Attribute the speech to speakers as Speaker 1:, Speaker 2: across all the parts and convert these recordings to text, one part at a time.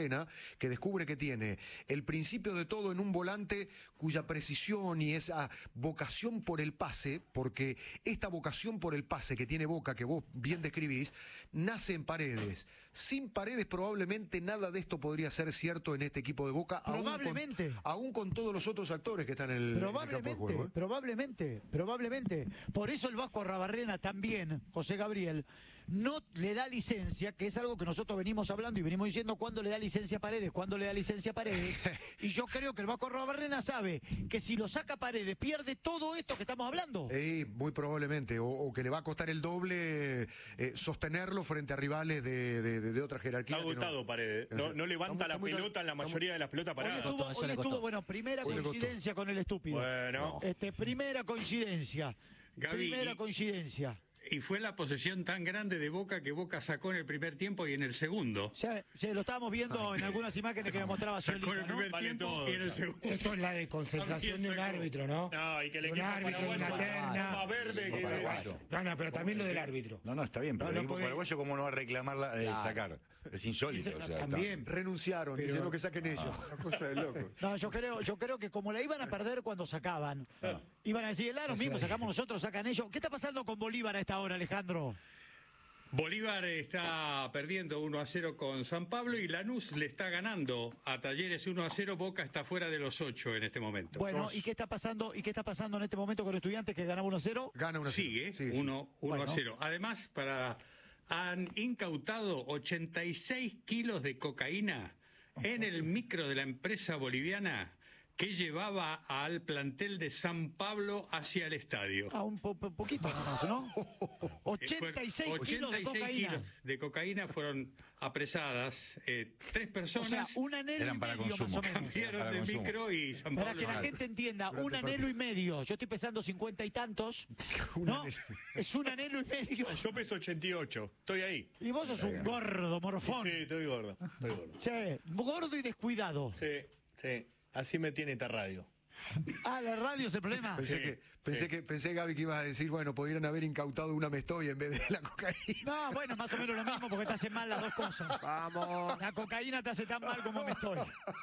Speaker 1: Arrobarrena, que descubre que tiene el principio de todo en un volante cuya precisión y esa vocación por el pase, porque esta vocación por el pase que tiene Boca, que vos bien describís, nace en Paredes. Sin Paredes probablemente nada de esto podría ser cierto en este equipo de Boca,
Speaker 2: Probablemente.
Speaker 1: aún con todos los otros actores que están en el campo de juego, ¿eh?
Speaker 2: Probablemente. Por eso el Vasco Arrobarrena también, José Gabriel, no le da licencia, que es algo que nosotros venimos hablando y venimos diciendo cuándo le da licencia a Paredes, cuándo le da licencia a Paredes. Y yo creo que el Vasco Arrobarrena sabe que si lo saca Paredes pierde todo esto que estamos hablando.
Speaker 1: Muy probablemente, o que le va a costar el doble sostenerlo frente a rivales de otra jerarquía.
Speaker 3: Está agotado Paredes. No levanta la pelota en la mayoría de las pelotas paradas.
Speaker 2: Hoy estuvo, bueno, primera coincidencia con el estúpido.
Speaker 3: Bueno.
Speaker 2: Primera coincidencia.
Speaker 3: Gaby,
Speaker 2: Primera coincidencia.
Speaker 3: Y fue la posesión tan grande de Boca que Boca sacó en el primer tiempo y en el segundo.
Speaker 2: Ya lo estábamos viendo en algunas imágenes que me mostraba
Speaker 3: Sacó en el primer tiempo y en el segundo.
Speaker 4: Eso es la desconcentración de un árbitro, ¿no?
Speaker 3: No, y que el
Speaker 4: un
Speaker 3: equipo
Speaker 4: árbitro, una terna.
Speaker 3: más verde que...
Speaker 4: No, pero también lo del árbitro.
Speaker 5: No, está bien, pero el equipo paraguayo, ¿cómo no va a reclamar sacar? Es insólito. O sea,
Speaker 4: también
Speaker 1: renunciaron, diciendo que saquen ellos. Una cosa de loco.
Speaker 2: No, yo creo que como la iban a perder cuando sacaban, iban a decir, lo mismo, sacamos nosotros, sacan ellos. ¿Qué está pasando con Bolívar a esta hora, Alejandro?
Speaker 3: Bolívar está perdiendo 1-0 con San Pablo y Lanús le está ganando a Talleres 1-0. Boca está fuera de los 8 en este momento.
Speaker 2: Bueno, ¿y qué está pasando en este momento con Estudiantes que ganaba 1-0?
Speaker 1: Gana 1-0.
Speaker 3: Sigue, 1-0. Además, han incautado 86 kilos de cocaína en el micro de la empresa boliviana que llevaba al plantel de San Pablo hacia el estadio.
Speaker 2: Un poquito nomás, ¿no? 86 kilos de cocaína.
Speaker 3: Kilos de cocaína fueron apresadas. 3 personas.
Speaker 2: O sea, un anhelo
Speaker 5: eran
Speaker 2: y
Speaker 5: para
Speaker 2: medio
Speaker 5: consumo.
Speaker 2: más o menos.
Speaker 3: Cambiaron de micro y San Pablo.
Speaker 2: Para que la gente entienda, un anhelo y medio. Yo estoy pesando 50 y tantos. ¿No? Es un anhelo y medio.
Speaker 3: Yo peso 88. Estoy ahí.
Speaker 2: Y vos sos un gordo, morfón.
Speaker 6: Sí, estoy gordo.
Speaker 2: Sí, gordo y descuidado.
Speaker 6: Sí. Así me tiene esta radio.
Speaker 2: La radio es el problema.
Speaker 1: Pensé, Gaby, que ibas a decir, bueno, pudieran haber incautado una Mestoy en vez de la cocaína.
Speaker 2: No, bueno, más o menos lo mismo porque te hacen mal las dos cosas.
Speaker 7: Vamos.
Speaker 2: La cocaína te hace tan mal como Mestoy.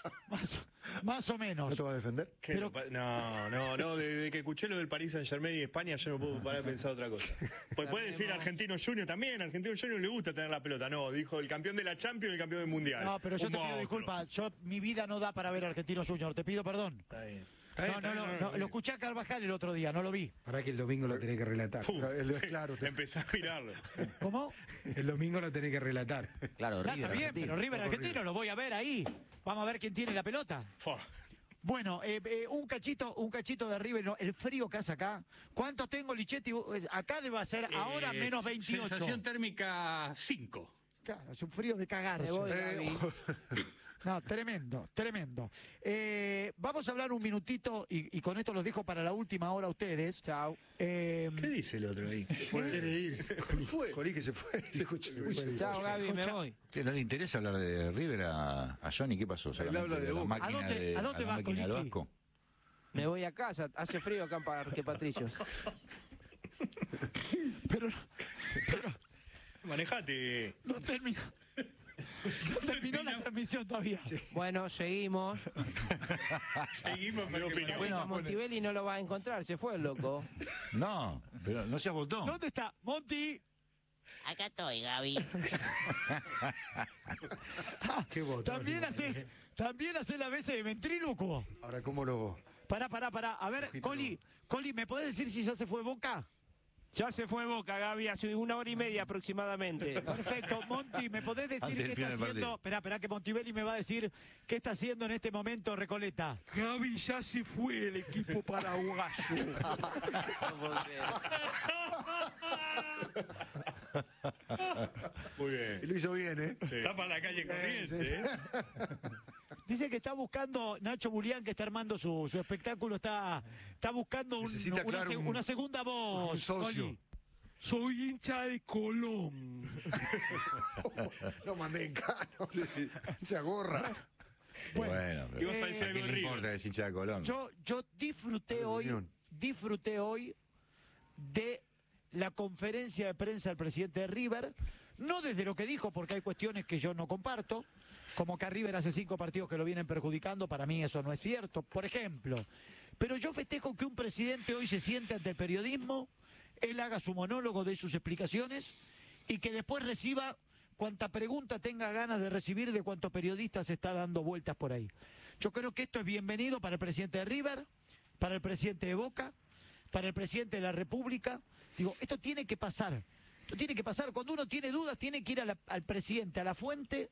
Speaker 2: Más o menos.
Speaker 1: ¿No te vas a defender?
Speaker 6: Pero... No, desde que escuché lo del Paris Saint-Germain y España yo no puedo parar de pensar otra cosa. Pues puede decir Argentino Junior también, Argentino Junior le gusta tener la pelota. No, dijo el campeón de la Champions y el campeón del Mundial.
Speaker 2: No, pero yo te pido disculpas, mi vida no da para ver Argentino Junior, te pido perdón.
Speaker 6: Está bien.
Speaker 2: No, lo escuché a Carvajal el otro día, no lo vi.
Speaker 4: Para que el domingo lo tenés que relatar.
Speaker 1: Claro,
Speaker 3: Empezá a mirarlo.
Speaker 2: ¿Cómo?
Speaker 4: El domingo lo tenés que relatar.
Speaker 7: Claro, River.
Speaker 2: Está bien, pero River Argentino lo voy a ver ahí. Vamos a ver quién tiene la pelota. Bueno, un cachito de River, el frío que hace acá. ¿Cuánto tengo, Lichetti? Acá debe ser ahora menos 28.
Speaker 3: Sensación térmica 5.
Speaker 2: Claro, es un frío de cagarse. No, tremendo. Vamos a hablar un minutito y con esto los dejo para la última hora a ustedes.
Speaker 7: Chao.
Speaker 6: ¿Qué dice el otro ahí?
Speaker 1: Quiere irse. Jolí que se fue.
Speaker 7: Chao, Gaby, me voy.
Speaker 5: ¿No le interesa hablar de River a Johnny? ¿Qué pasó?
Speaker 1: Él habla de
Speaker 5: la
Speaker 1: Boca.
Speaker 5: máquina
Speaker 2: ¿A dónde vas,
Speaker 5: máquina del
Speaker 2: Coliqui?
Speaker 5: Vasco.
Speaker 7: Me voy a casa. Hace frío acá en Parque Patricios.
Speaker 2: Pero
Speaker 3: Manejate.
Speaker 2: no terminó la transmisión todavía.
Speaker 7: Bueno, seguimos.
Speaker 3: Seguimos, pero
Speaker 7: Bueno, Montivelli no lo va a encontrar. Se fue el loco.
Speaker 5: No, pero no seas botón.
Speaker 2: ¿Dónde está? Monty.
Speaker 8: Acá estoy, Gaby.
Speaker 4: Qué botón.
Speaker 2: También haces las veces de ventrílocuo.
Speaker 1: Ahora, ¿cómo lo...?
Speaker 2: Pará. A ver, Coli, ¿me podés decir si ya se fue Boca?
Speaker 9: Ya se fue Boca, Gaby, hace 1 hora y media aproximadamente.
Speaker 2: Perfecto. Monty, ¿me podés decir qué está haciendo? Esperá que Montivelli me va a decir qué está haciendo en este momento Recoleta.
Speaker 9: Gaby, ya se fue el equipo paraguayo.
Speaker 3: Muy bien.
Speaker 1: Y lo hizo bien, ¿eh?
Speaker 3: Está para la calle Corrientes.
Speaker 2: Dice que está buscando, Nacho Bulián, que está armando su espectáculo, está buscando una segunda voz.
Speaker 1: Un socio.
Speaker 2: Coli.
Speaker 9: Soy hincha de Colón.
Speaker 1: No mandé en cano. Se agorra.
Speaker 5: Bueno, pero
Speaker 3: ibas a decir
Speaker 5: ¿a
Speaker 3: algo
Speaker 5: quién
Speaker 3: de
Speaker 5: le
Speaker 3: River?
Speaker 5: importa que es hincha de Colón?
Speaker 2: Yo disfruté hoy de la conferencia de prensa del presidente de River, no desde lo que dijo, porque hay cuestiones que yo no comparto, como que a River hace 5 partidos que lo vienen perjudicando, para mí eso no es cierto, por ejemplo. Pero yo festejo que un presidente hoy se siente ante el periodismo, él haga su monólogo de sus explicaciones y que después reciba cuanta pregunta tenga ganas de recibir de cuántos periodistas está dando vueltas por ahí. Yo creo que esto es bienvenido para el presidente de River, para el presidente de Boca, para el presidente de la República. Digo, esto tiene que pasar. Esto tiene que pasar. Cuando uno tiene dudas, tiene que ir al presidente, a la fuente,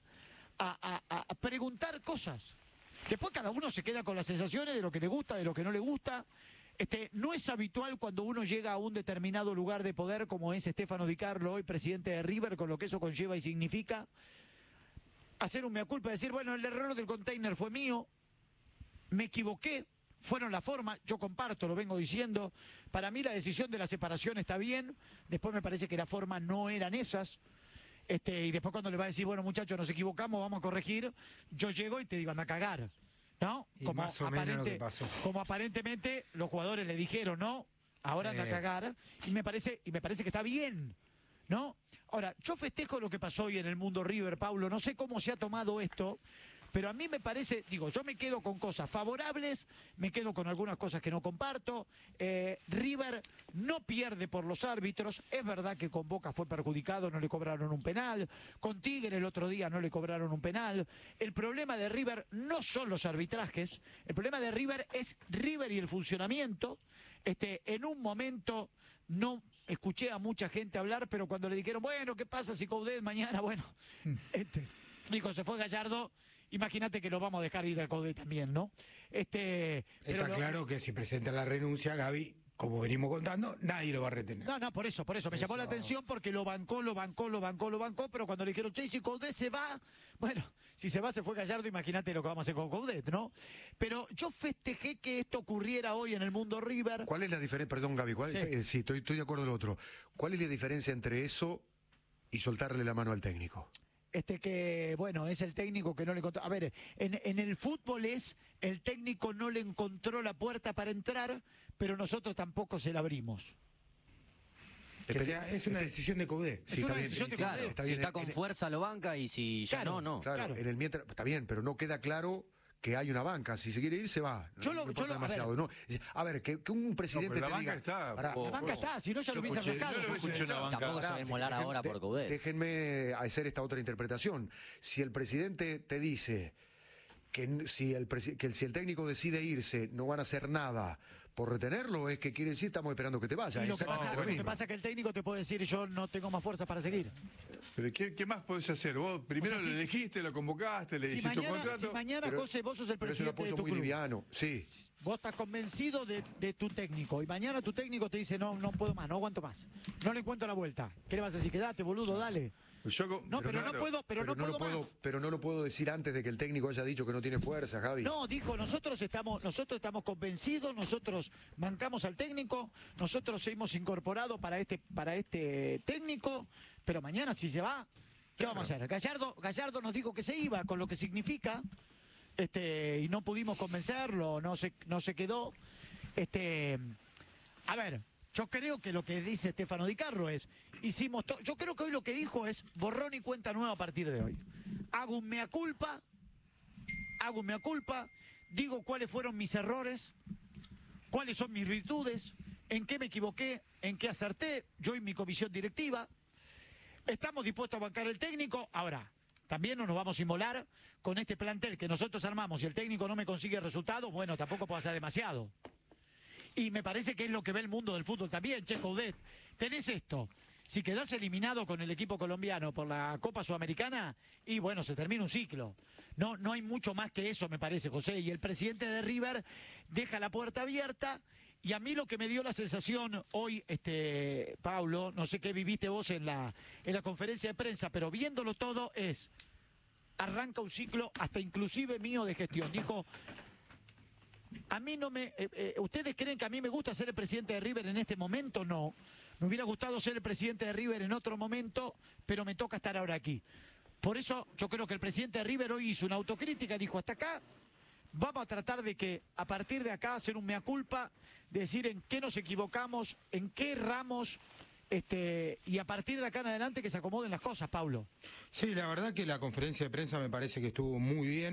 Speaker 2: a preguntar cosas. Después cada uno se queda con las sensaciones de lo que le gusta, de lo que no le gusta. No es habitual cuando uno llega a un determinado lugar de poder, como es Stefano Di Carlo, hoy presidente de River, con lo que eso conlleva y significa, hacer un mea culpa, decir, bueno, el error del container fue mío, me equivoqué, fueron la forma, yo comparto, lo vengo diciendo, para mí la decisión de la separación está bien, después me parece que la forma no eran esas, y después cuando le va a decir, bueno muchachos, nos equivocamos, vamos a corregir, yo llego y te digo, anda a cagar, ¿no?
Speaker 4: Y más o menos lo que pasó.
Speaker 2: Como aparentemente los jugadores le dijeron, ¿no? Ahora anda a cagar, y me parece que está bien, ¿no? Ahora, yo festejo lo que pasó hoy en el mundo River, Paulo, no sé cómo se ha tomado esto, pero a mí me parece, digo, yo me quedo con cosas favorables, me quedo con algunas cosas que no comparto. River no pierde por los árbitros, es verdad que con Boca fue perjudicado, no le cobraron un penal, con Tigre el otro día no le cobraron un penal. El problema de River no son los arbitrajes, el problema de River es River y el funcionamiento. En un momento no escuché a mucha gente hablar, pero cuando le dijeron, bueno, ¿qué pasa si Coudet mañana? Bueno, dijo, se fue Gallardo. Imagínate que lo vamos a dejar ir al Coudet también, ¿no?
Speaker 4: Está claro que si presenta la renuncia, Gaby, como venimos contando, nadie lo va a retener.
Speaker 2: No, por eso. Me llamó la atención porque lo bancó, pero cuando le dijeron, che, si Coudet se va, bueno, si se va, se fue Gallardo, imagínate lo que vamos a hacer con Coudet, ¿no? Pero yo festejé que esto ocurriera hoy en el mundo River.
Speaker 1: ¿Cuál es la diferencia? Perdón, Gaby, sí, estoy de acuerdo con lo otro. ¿Cuál es la diferencia entre eso y soltarle la mano al técnico?
Speaker 2: Que, bueno, es el técnico que no le encontró. A ver, en el fútbol es el técnico no le encontró la puerta para entrar, pero nosotros tampoco se la abrimos.
Speaker 4: Es una decisión de Coudet.
Speaker 2: Sí, es una decisión de Coudet.
Speaker 10: Claro, si está con fuerza lo banca y si ya no.
Speaker 1: Claro, en el mientras, está bien, pero no queda claro que hay una banca. Si se quiere ir, se va. No importa demasiado. No. A ver, que un presidente
Speaker 11: la
Speaker 1: te
Speaker 11: banca
Speaker 1: diga...
Speaker 11: está.
Speaker 2: La banca está, si no ya lo hubiese arrancado.
Speaker 10: Tampoco se va a inmolar ahora por Coudet.
Speaker 1: Déjenme hacer esta otra interpretación. Si el presidente te dice que si el técnico decide irse, no van a hacer nada por retenerlo, es que quiere decir estamos esperando que te vaya.
Speaker 2: Y lo que pasa es que el técnico te puede decir yo no tengo más fuerza para seguir.
Speaker 11: Pero ¿qué más podés hacer? Vos primero lo elegiste, lo convocaste, le hiciste un contrato.
Speaker 2: Si mañana, José, vos sos el presidente de tu club.
Speaker 1: Muy liviano, sí.
Speaker 2: Vos estás convencido de tu técnico y mañana tu técnico te dice no puedo más, no aguanto más. No le encuentro la vuelta. ¿Qué le vas a decir? Quedate, boludo, dale.
Speaker 11: No
Speaker 1: lo puedo decir antes de que el técnico haya dicho que no tiene fuerza, Javi.
Speaker 2: No, dijo, nosotros estamos convencidos, nosotros bancamos al técnico, nosotros hemos incorporado para este técnico, pero mañana si se va, ¿qué vamos a hacer? Gallardo nos dijo que se iba, con lo que significa, y no pudimos convencerlo, no se quedó. A ver, yo creo que lo que dice Stefano Di Carlo es, yo creo que hoy lo que dijo es borrón y cuenta nueva a partir de hoy. Hago un mea culpa, digo cuáles fueron mis errores, cuáles son mis virtudes, en qué me equivoqué, en qué acerté, yo y mi comisión directiva. Estamos dispuestos a bancar el técnico. Ahora, también no nos vamos a inmolar con este plantel que nosotros armamos y el técnico no me consigue resultados, bueno, tampoco puedo hacer demasiado. Y me parece que es lo que ve el mundo del fútbol también, che, Coudet. Tenés esto, si quedás eliminado con el equipo colombiano por la Copa Sudamericana, y bueno, se termina un ciclo. No hay mucho más que eso, me parece, José. Y el presidente de River deja la puerta abierta. Y a mí lo que me dio la sensación hoy, Paulo, no sé qué viviste vos en la conferencia de prensa, pero viéndolo todo es, arranca un ciclo hasta inclusive mío de gestión. Dijo, a mí no me... ¿ustedes creen que a mí me gusta ser el presidente de River en este momento? No. Me hubiera gustado ser el presidente de River en otro momento, pero me toca estar ahora aquí. Por eso yo creo que el presidente de River hoy hizo una autocrítica, dijo, hasta acá, vamos a tratar de que a partir de acá hacer un mea culpa, de decir en qué nos equivocamos, en qué erramos, Y a partir de acá en adelante que se acomoden las cosas, Paulo.
Speaker 4: Sí, la verdad que la conferencia de prensa me parece que estuvo muy bien.